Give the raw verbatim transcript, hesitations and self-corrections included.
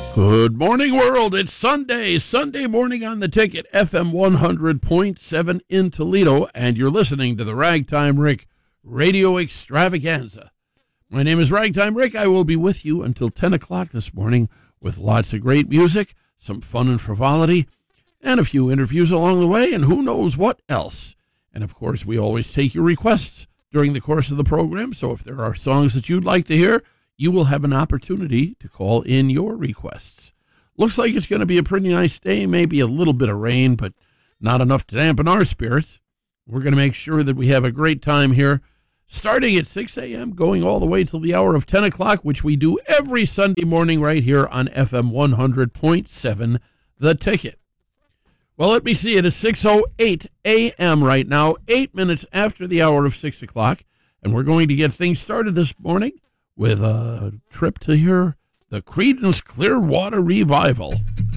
Good morning, world. It's Sunday, Sunday morning on the Ticket, F M one hundred point seven in Toledo, and you're listening to the Ragtime Rick Radio Extravaganza. My name is Ragtime Rick. I will be with you until ten o'clock this morning with lots of great music, some fun and frivolity, and a few interviews along the way, and who knows what else. And, of course, we always take your requests during the course of the program, so if there are songs that you'd like to hear, you will have an opportunity to call in your requests. Looks like it's going to be a pretty nice day, maybe a little bit of rain, but not enough to dampen our spirits. We're going to make sure that we have a great time here, starting at six a.m., going all the way till the hour of ten o'clock, which we do every Sunday morning right here on F M one hundred point seven, The Ticket. Well, let me see. It is six oh eight a.m. right now, eight minutes after the hour of six o'clock, and we're going to get things started this morning with a trip to hear the Creedence Clearwater Revival.